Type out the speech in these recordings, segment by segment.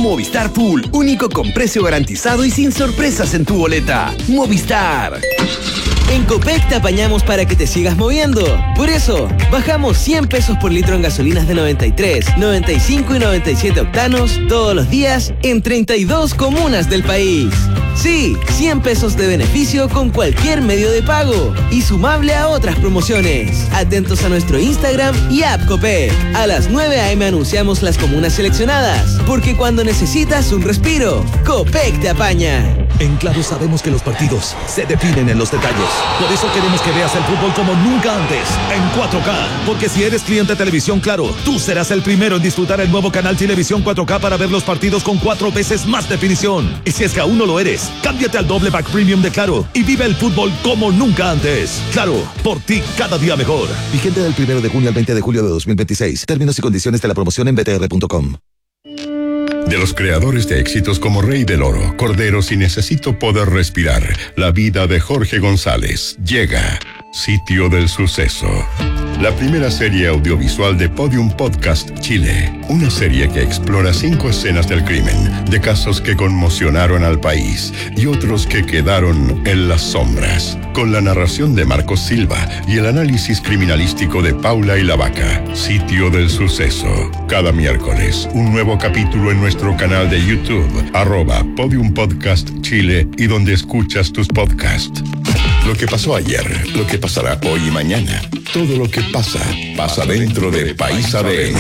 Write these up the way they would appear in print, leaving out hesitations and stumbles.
Movistar Full, único con precio garantizado y sin sorpresas en tu boleta. Movistar. En Copec te apañamos para que te sigas moviendo. Por eso, bajamos 100 pesos por litro en gasolinas de 93, 95 y 97 octanos todos los días en 32 comunas del país. Sí, 100 pesos de beneficio con cualquier medio de pago y sumable a otras promociones. Atentos a nuestro Instagram y app Copec. A las 9 a.m. anunciamos las comunas seleccionadas, porque cuando necesitas un respiro, Copec te apaña. En Claro sabemos que los partidos se definen en los detalles. Por eso queremos que veas el fútbol como nunca antes, en 4K. Porque si eres cliente de Televisión Claro, tú serás el primero en disfrutar el nuevo canal Televisión 4K para ver los partidos con 4 veces más definición. Y si es que aún no lo eres, cámbiate al doble pack premium de Claro y vive el fútbol como nunca antes. Claro, por ti cada día mejor. Vigente del 1 de junio al 20 de julio de 2026. Términos y condiciones de la promoción en btr.com. De los creadores de éxitos como Rey del Oro, Corderos y Necesito Poder Respirar, la vida de Jorge González, llega Sitio del Suceso. La primera serie audiovisual de Podium Podcast Chile. Una serie que explora 5 escenas del crimen, de casos que conmocionaron al país y otros que quedaron en las sombras. Con la narración de Marcos Silva y el análisis criminalístico de Paula y la Vaca. Sitio del Suceso. Cada miércoles, un nuevo capítulo en nuestro canal de YouTube, @Podium Podcast Chile y donde escuchas tus podcasts. Lo que pasó ayer, lo que pasará hoy y mañana. Todo lo que pasa, pasa dentro de País ADN.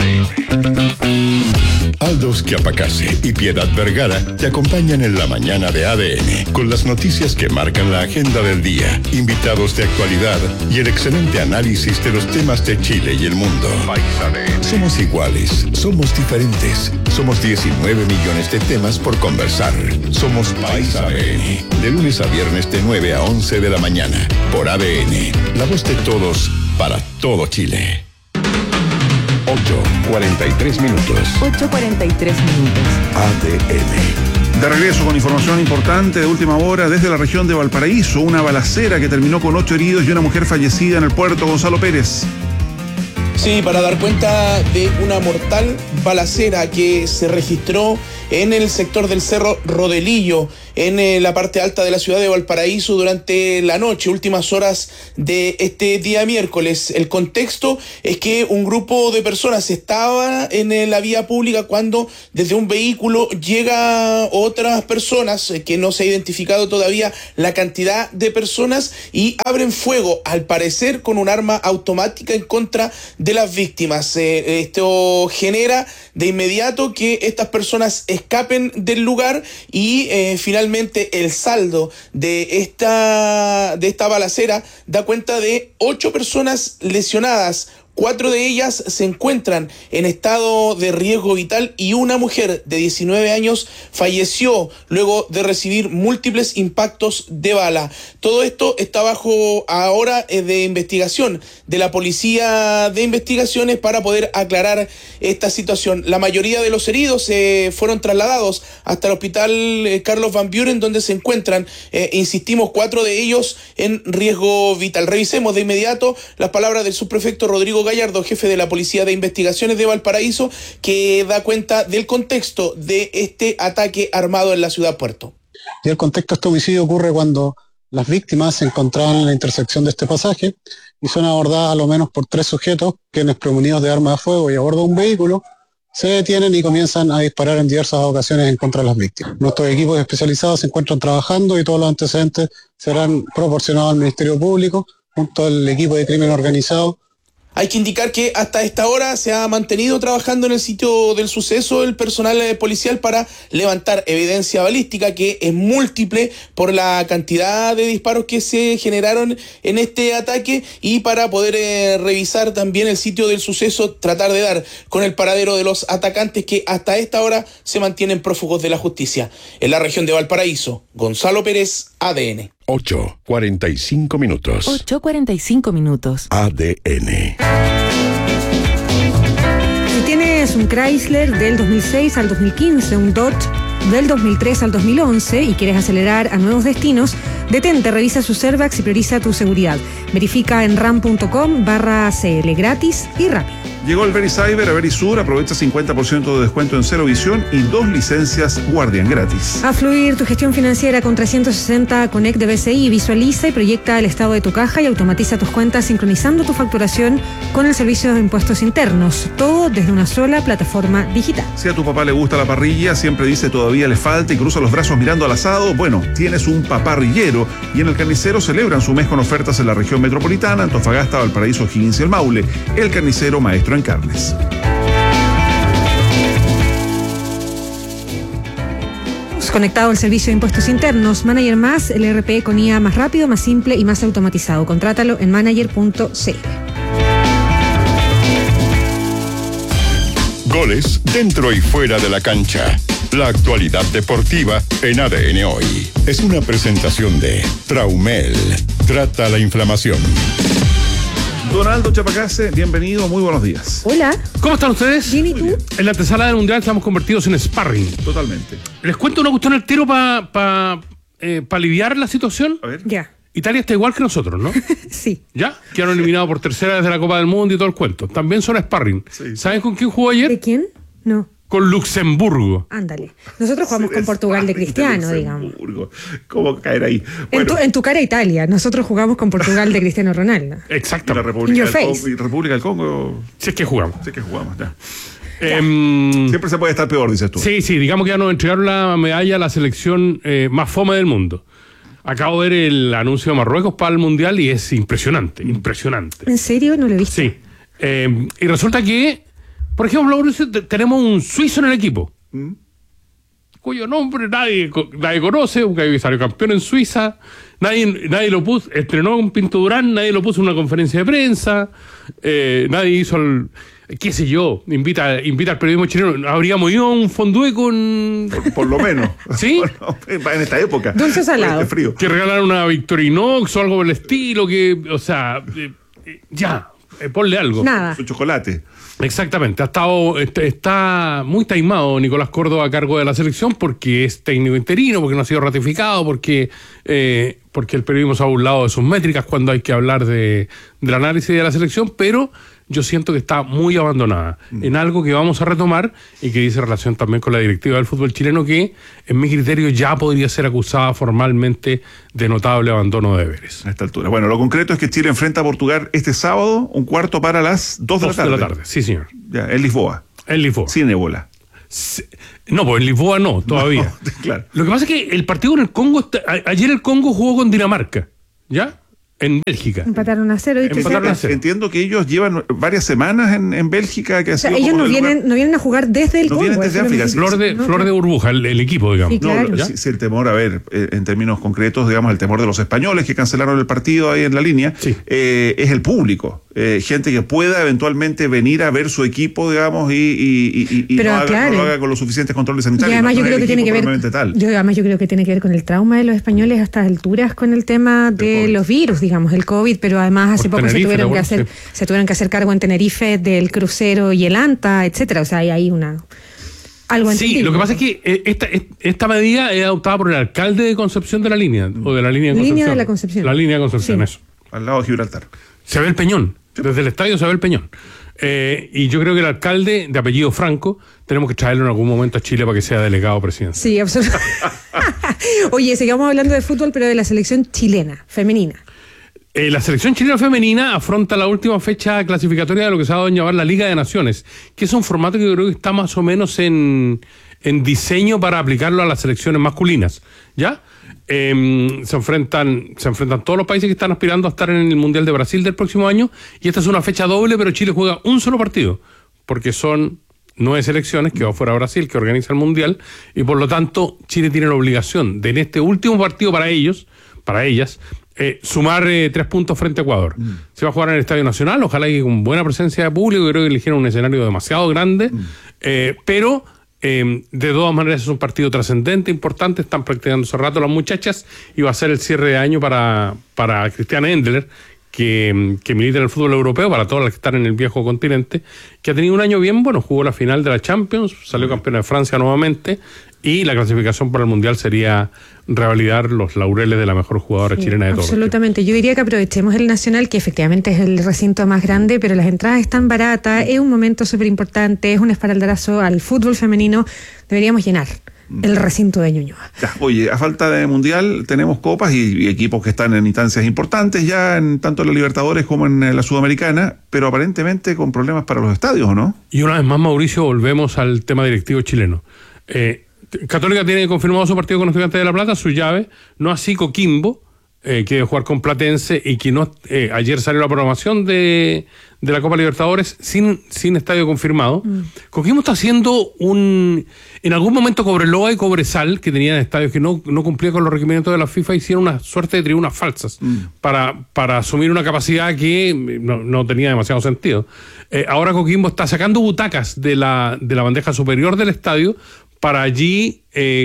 Aldos Quiapacase y Piedad Vergara te acompañan en la mañana de ADN, con las noticias que marcan la agenda del día, invitados de actualidad y el excelente análisis de los temas de Chile y el mundo. Somos iguales, somos diferentes, somos 19 millones de temas por conversar. Somos País ADN, de lunes a viernes de 9 a 11 de la mañana, por ADN, la voz de todos, para todo Chile. 8:43 minutos. 8:43 minutos. ADN. De regreso con información importante de última hora desde la región de Valparaíso. Una balacera que terminó con 8 heridos y una mujer fallecida en el puerto. Gonzalo Pérez. Sí, para dar cuenta de una mortal balacera que se registró en el sector del Cerro Rodelillo, en la parte alta de la ciudad de Valparaíso durante la noche, últimas horas de este día miércoles. El contexto es que un grupo de personas estaba en la vía pública cuando desde un vehículo llega otras personas, que no se ha identificado todavía la cantidad de personas, y abren fuego, al parecer con un arma automática, en contra de las víctimas. Esto genera de inmediato que estas personas escapen del lugar y finalmente el saldo de esta balacera da cuenta de 8 personas lesionadas. 4 de ellas se encuentran en estado de riesgo vital y una mujer de 19 años falleció luego de recibir múltiples impactos de bala. Todo esto está bajo ahora de investigación de la Policía de Investigaciones para poder aclarar esta situación. La mayoría de los heridos fueron trasladados hasta el hospital Carlos Van Buren, donde se encuentran, insistimos, 4 de ellos en riesgo vital. Revisemos de inmediato las palabras del subprefecto Rodrigo Gallardo, jefe de la Policía de Investigaciones de Valparaíso, que da cuenta del contexto de este ataque armado en la ciudad puerto. Y el contexto de este homicidio ocurre cuando las víctimas se encontraban en la intersección de este pasaje y son abordadas a lo menos por 3 sujetos quienes, premunidos de armas de fuego y a bordo de un vehículo, se detienen y comienzan a disparar en diversas ocasiones en contra de las víctimas. Nuestros equipos especializados se encuentran trabajando y todos los antecedentes serán proporcionados al Ministerio Público junto al equipo de crimen organizado. Hay que indicar que hasta esta hora se ha mantenido trabajando en el sitio del suceso el personal policial para levantar evidencia balística, que es múltiple por la cantidad de disparos que se generaron en este ataque, y para poder revisar también el sitio del suceso, tratar de dar con el paradero de los atacantes que hasta esta hora se mantienen prófugos de la justicia. En la región de Valparaíso, Gonzalo Pérez, ADN. 8:45 minutos. 8:45 minutos. ADN. Si tienes un Chrysler del 2006 al 2015, un Dodge del 2003 al 2011 y quieres acelerar a nuevos destinos, detente, revisa sus airbags y prioriza tu seguridad. Verifica en ram.com/CL, gratis y rápido. Llegó el VeriCyber a Verisur, aprovecha 50% de descuento en Cerovisión y 2 licencias Guardian gratis. A fluir tu gestión financiera con 360 Connect de BCI, visualiza y proyecta el estado de tu caja y automatiza tus cuentas sincronizando tu facturación con el servicio de impuestos internos. Todo desde una sola plataforma digital. Si a tu papá le gusta la parrilla, siempre dice todavía le falta y cruza los brazos mirando al asado, bueno, tienes un paparrillero y en el Carnicero celebran su mes con ofertas en la región metropolitana, Antofagasta, Valparaíso, O'Higgins y el Maule. El Carnicero, maestro en carnes. Conectado al servicio de impuestos internos, Manager Más, el ERP con IA más rápido, más simple y más automatizado. Contrátalo en manager.cl. Goles dentro y fuera de la cancha. La actualidad deportiva en ADN Hoy. Es una presentación de Traumel. Trata la inflamación. Donaldo Chapacase, bienvenido, muy buenos días. Hola. ¿Cómo están ustedes? Bien, ¿y tú? En la antesala del Mundial estamos convertidos en sparring. Totalmente. Les cuento una cuestión al tiro para aliviar la situación. A ver. Ya. Italia está igual que nosotros, ¿no? Sí. ¿Ya? Quedaron eliminados por tercera vez de la Copa del Mundo y todo el cuento. También son sparring. Sí. ¿Saben con quién jugó ayer? ¿De quién? No. Con Luxemburgo. Ándale. Nosotros jugamos con Portugal de Cristiano, digamos. ¿Cómo caer ahí? Bueno, En tu cara Italia, nosotros jugamos con Portugal de Cristiano Ronaldo. Exacto. la In República your del face. Congo, y República del Congo, Si es que jugamos. sí que jugamos, ya. Em, Siempre se puede estar peor, dices tú. Sí, digamos que ya nos entregaron la medalla a la selección más fome del mundo. Acabo de ver el anuncio de Marruecos para el Mundial y es impresionante. ¿En serio? No lo he visto. Sí. Y resulta que, por ejemplo, tenemos un suizo en el equipo, cuyo nombre nadie conoce, un que salió campeón en Suiza, nadie lo puso, estrenó un Pinto Durán, nadie lo puso en una conferencia de prensa, nadie hizo qué sé yo, invita al periodismo chileno. Habríamos ido a un fondue con... Por lo menos. ¿Sí? Bueno, en esta época. Dulce o salado. Este frío. Que regalaron una Victorinox o algo por el estilo, o sea, ponle algo. Nada. Su chocolate. Exactamente, está muy taimado Nicolás Córdoba a cargo de la selección porque es técnico interino, porque no ha sido ratificado, porque el periodismo se ha burlado de sus métricas cuando hay que hablar del análisis de la selección, pero yo siento que está muy abandonada en algo que vamos a retomar y que dice relación también con la directiva del fútbol chileno, que en mi criterio ya podría ser acusada formalmente de notable abandono de deberes. A esta altura. Bueno, lo concreto es que Chile enfrenta a Portugal este sábado, 1:15 para las 2 de la tarde. 2 de la tarde, sí señor. Ya, en Lisboa. En Lisboa. Sin ébola. No, pues en Lisboa no, todavía. No, claro. Lo que pasa es que el partido con el Congo, ayer el Congo jugó con Dinamarca, ¿ya? En Bélgica. Empataron a 0. Empataron a 0. Entiendo que ellos llevan varias semanas en Bélgica. Que O sea, ellos no vienen a jugar desde el No Congo. vienen desde eso es lo África, que- Flor de burbuja, el equipo, digamos. Sí, claro. No, si el temor, a ver, en términos concretos, digamos, el temor de los españoles que cancelaron el partido ahí en la línea, Sí. es el público. Gente que pueda eventualmente venir a ver su equipo, digamos, y Pero, no claro. lo haga con los suficientes controles sanitarios. Y además no yo es creo el que tiene equipo que ver propiamente tal. yo creo que tiene que ver con el trauma de los españoles a estas alturas con el tema de COVID. los virus, digamos, el COVID, pero además hace Por poco Tenerife, se ¿te acuerdas? tuvieron que hacer cargo en Tenerife del crucero y el ANTA, etcétera, o sea, hay ahí algo Sí, entendible. lo que pasa es que esta medida es adoptada por el alcalde de Concepción de la línea, o de la línea de Concepción. Línea de la Concepción. La línea de Concepción, Sí. eso. Al lado de Gibraltar. Se ve el Peñón, desde el estadio se ve el Peñón. Y yo creo que el alcalde, de apellido Franco, tenemos que traerlo en algún momento a Chile para que sea delegado presidencial. Sí, absolutamente. Oye, sigamos hablando de fútbol, pero de la selección chilena, femenina. La selección chilena femenina afronta la última fecha clasificatoria de lo que se ha dado en llamar la Liga de Naciones, que es un formato que yo creo que está más o menos en diseño para aplicarlo a las selecciones masculinas, ¿ya? Se enfrentan todos los países que están aspirando a estar en el Mundial de Brasil del próximo año, y esta es una fecha doble, pero Chile juega un solo partido, porque son 9 selecciones que va fuera a Brasil, que organiza el Mundial, y por lo tanto Chile tiene la obligación de en este último partido para ellas, sumar 3 puntos frente a Ecuador. Se va a jugar en el Estadio Nacional, ojalá que con buena presencia de público. Yo creo que eligieron un escenario demasiado grande, pero de todas maneras es un partido trascendente, importante. Están practicando hace rato las muchachas y va a ser el cierre de año para Cristiane Endler, que milita en el fútbol europeo, para todas las que están en el viejo continente, que ha tenido un año bien bueno. Jugó la final de la Champions, salió campeona de Francia nuevamente, Y la clasificación para el Mundial sería revalidar los laureles de la mejor jugadora chilena de todo. Absolutamente. Yo diría que aprovechemos el Nacional, que efectivamente es el recinto más grande, pero las entradas están baratas, es un momento súper importante, es un espaldarazo al fútbol femenino. Deberíamos llenar el recinto de Ñuñoa. Ya, oye, a falta de Mundial tenemos copas y equipos que están en instancias importantes ya en tanto en la Libertadores como en la Sudamericana, pero aparentemente con problemas para los estadios, ¿o no? Y una vez más, Mauricio, volvemos al tema directivo chileno. Católica tiene confirmado su partido con Estudiantes de La Plata, su llave, no así Coquimbo, que debe jugar con Platense y que no ayer salió la programación de la Copa Libertadores sin estadio confirmado. Coquimbo está haciendo en algún momento Cobreloa y Cobresal, que tenían estadios que no cumplían con los requerimientos de la FIFA, hicieron una suerte de tribunas falsas para asumir una capacidad que no tenía demasiado sentido. Ahora Coquimbo está sacando butacas de la bandeja superior del estadio para allí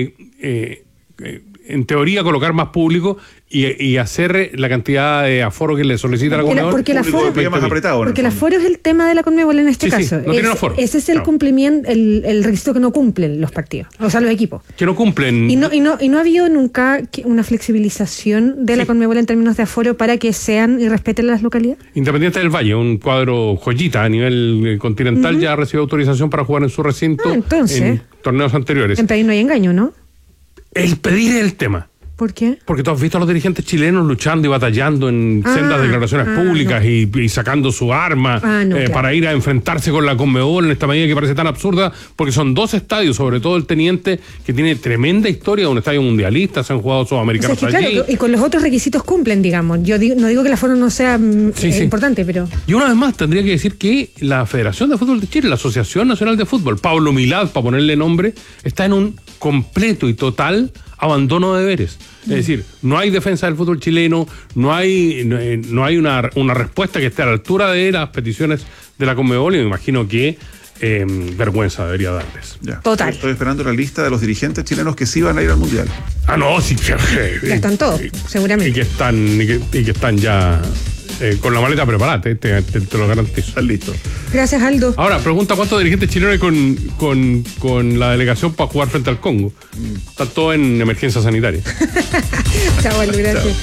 en teoría colocar más público y hacer la cantidad de aforo que le solicita la Conmebol. Porque el aforo es el tema de la Conmebol en este caso. No tienen aforo. Ese es el cumplimiento, el requisito que no cumplen los partidos, o sea, los equipos. Que no cumplen. Y no ha habido nunca una flexibilización de la Conmebol en términos de aforo para que sean y respeten las localidades. Independiente del Valle, un cuadro joyita a nivel continental, ya recibió autorización para jugar en su recinto en torneos anteriores. En pedir no hay engaño, ¿no? El pedir es el tema. ¿Por qué? Porque tú has visto a los dirigentes chilenos luchando y batallando en sendas declaraciones públicas y sacando su arma para ir a enfrentarse con la Conmebol en esta medida que parece tan absurda, porque son dos estadios, sobre todo el Teniente, que tiene tremenda historia, un estadio mundialista, se han jugado sudamericanos allí. Claro, y con los otros requisitos cumplen, digamos. Yo no digo que el aforo no sea importante, pero... Y una vez más, tendría que decir que la Federación de Fútbol de Chile, la Asociación Nacional de Fútbol, Pablo Milad, para ponerle nombre, está en un completo y total abandono de deberes. Es decir, no hay defensa del fútbol chileno, no hay una respuesta que esté a la altura de las peticiones de la Conmebol, y me imagino que vergüenza debería darles. Ya. Total. Estoy esperando la lista de los dirigentes chilenos que sí van a ir al Mundial. Ah, no, sí. Ya están todos, seguramente. Y que están ya... con la maleta preparada, te lo garantizo. Están listos. Gracias, Aldo. Ahora, pregunta cuántos dirigentes chilenos hay con la delegación para jugar frente al Congo. Está todo en emergencia sanitaria. Chao, Aldo, gracias.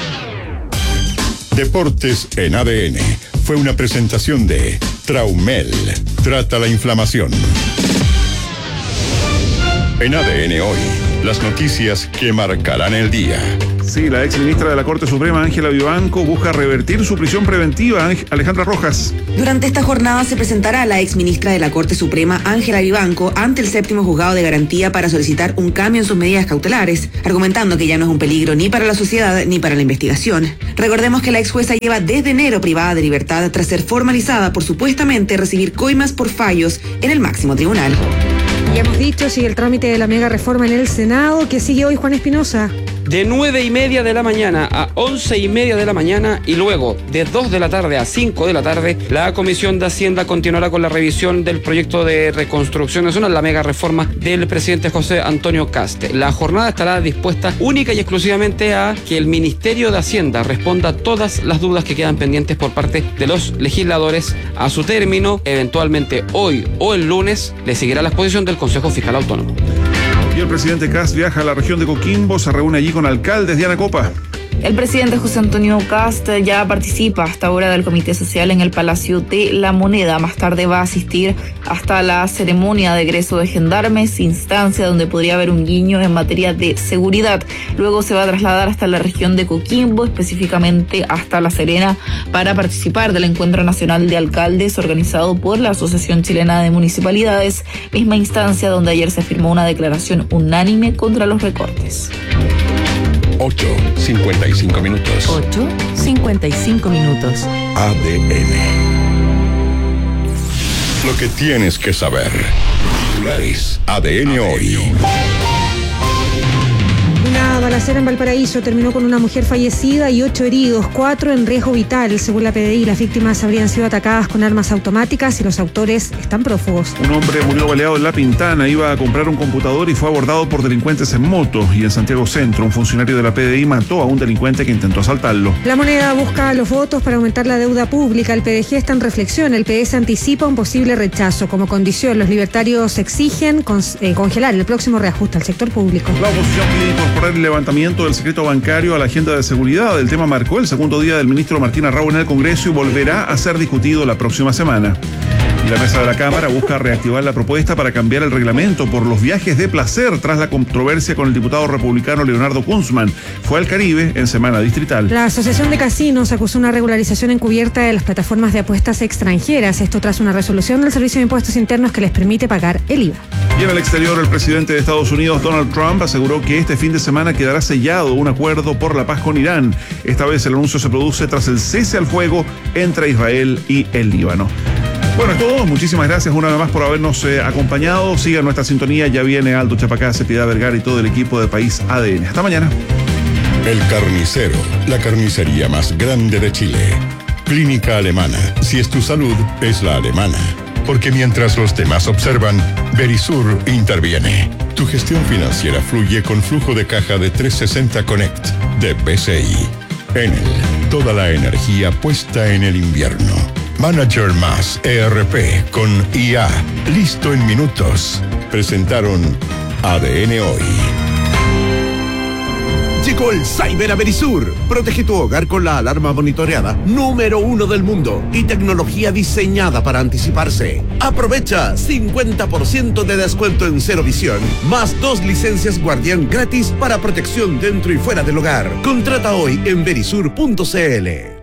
Deportes en ADN fue una presentación de Traumel. Trata la inflamación. En ADN hoy, las noticias que marcarán el día. Sí, la ex ministra de la Corte Suprema, Ángela Vivanco, busca revertir su prisión preventiva. Alejandra Rojas. Durante esta jornada se presentará la ex ministra de la Corte Suprema, Ángela Vivanco, ante el 7º Juzgado de Garantía para solicitar un cambio en sus medidas cautelares, argumentando que ya no es un peligro ni para la sociedad ni para la investigación. Recordemos que la ex jueza lleva desde enero privada de libertad tras ser formalizada por supuestamente recibir coimas por fallos en el máximo tribunal. Ya hemos dicho, sigue el trámite de la mega reforma en el Senado. ¿Qué sigue hoy, Juan Espinosa? De 9:30 de la mañana a 11:30 de la mañana y luego de 2 de la tarde a 5 de la tarde, la Comisión de Hacienda continuará con la revisión del proyecto de reconstrucción nacional, la mega reforma del presidente José Antonio Kast. La jornada estará dispuesta única y exclusivamente a que el Ministerio de Hacienda responda todas las dudas que quedan pendientes por parte de los legisladores. A su término, eventualmente hoy o el lunes, le seguirá la exposición del Consejo Fiscal Autónomo. Y el presidente Kast viaja a la región de Coquimbo, se reúne allí con alcaldes. Diana Copa. El presidente José Antonio Kast ya participa hasta ahora del Comité Social en el Palacio de la Moneda. Más tarde va a asistir hasta la ceremonia de egreso de gendarmes, instancia donde podría haber un guiño en materia de seguridad. Luego se va a trasladar hasta la región de Coquimbo, específicamente hasta La Serena, para participar del Encuentro Nacional de Alcaldes organizado por la Asociación Chilena de Municipalidades, misma instancia donde ayer se firmó una declaración unánime contra los recortes. 8:55 minutos. 8:55 minutos. ADN. Lo que tienes que saber. ADN hoy. Una balacera en Valparaíso terminó con una mujer fallecida y 8 heridos, 4 en riesgo vital. Según la PDI, las víctimas habrían sido atacadas con armas automáticas y los autores están prófugos. Un hombre murió baleado en La Pintana, iba a comprar un computador y fue abordado por delincuentes en moto. Y en Santiago Centro, un funcionario de la PDI mató a un delincuente que intentó asaltarlo. La Moneda busca los votos para aumentar la deuda pública. El PDG está en reflexión. El PS anticipa un posible rechazo. Como condición, los libertarios exigen congelar el próximo reajuste al sector público. La oposición pide incorporar el levantamiento del secreto bancario a la agenda de seguridad. El tema marcó el segundo día del ministro Martín Arrau en el Congreso y volverá a ser discutido la próxima semana. La mesa de la Cámara busca reactivar la propuesta para cambiar el reglamento por los viajes de placer tras la controversia con el diputado republicano Leonardo Kunzman. Fue al Caribe en semana distrital. La Asociación de Casinos acusó una regularización encubierta de las plataformas de apuestas extranjeras. Esto tras una resolución del Servicio de Impuestos Internos que les permite pagar el IVA. Y en el exterior, el presidente de Estados Unidos, Donald Trump, aseguró que este fin de semana quedará sellado un acuerdo por la paz con Irán. Esta vez el anuncio se produce tras el cese al fuego entre Israel y el Líbano. Bueno, es todo. Muchísimas gracias una vez más por habernos acompañado. Sigan nuestra sintonía. Ya viene Aldo Chapacase, Piedad Vergara y todo el equipo de País ADN. Hasta mañana. El Carnicero, la carnicería más grande de Chile. Clínica Alemana. Si es tu salud, es la alemana. Porque mientras los demás observan, Verisur interviene. Tu gestión financiera fluye con flujo de caja de 360 Connect de BCI. Enel, toda la energía puesta en el invierno. Manager más ERP con IA. Listo en minutos. Presentaron ADN Hoy. Llegó el Cyber a Verisur. Protege tu hogar con la alarma monitoreada número 1 del mundo y tecnología diseñada para anticiparse. Aprovecha 50% de descuento en Cero Visión, más 2 licencias Guardián gratis para protección dentro y fuera del hogar. Contrata hoy en verisur.cl.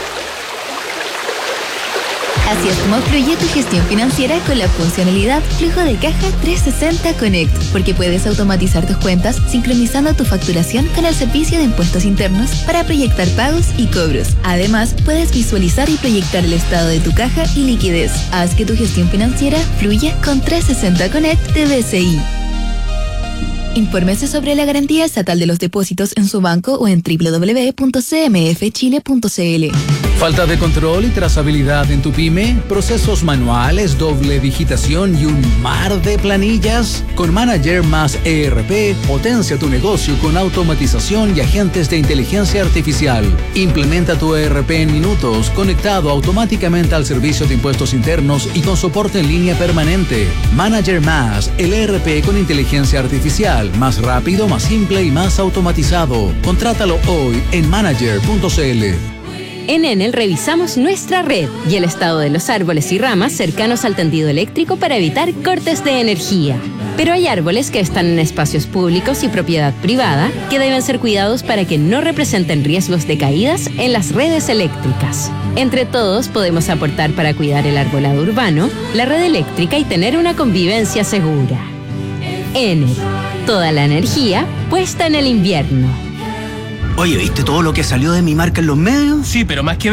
Así es como fluye tu gestión financiera con la funcionalidad Flujo de Caja 360 Connect, porque puedes automatizar tus cuentas sincronizando tu facturación con el Servicio de Impuestos Internos para proyectar pagos y cobros. Además, puedes visualizar y proyectar el estado de tu caja y liquidez. Haz que tu gestión financiera fluya con 360 Connect de BCI. Infórmese sobre la garantía estatal de los depósitos en su banco o en www.cmfchile.cl. ¿Falta de control y trazabilidad en tu pyme? ¿Procesos manuales, doble digitación y un mar de planillas? Con Manager más ERP, potencia tu negocio con automatización y agentes de inteligencia artificial. Implementa tu ERP en minutos, conectado automáticamente al Servicio de Impuestos Internos y con soporte en línea permanente. Manager más, el ERP con inteligencia artificial, más rápido, más simple y más automatizado. Contrátalo hoy en manager.cl. En Enel revisamos nuestra red y el estado de los árboles y ramas cercanos al tendido eléctrico para evitar cortes de energía. Pero hay árboles que están en espacios públicos y propiedad privada que deben ser cuidados para que no representen riesgos de caídas en las redes eléctricas. Entre todos podemos aportar para cuidar el arbolado urbano, la red eléctrica y tener una convivencia segura. Enel, toda la energía puesta en el invierno. Oye, ¿viste todo lo que salió de mi marca en los medios? Sí, pero más que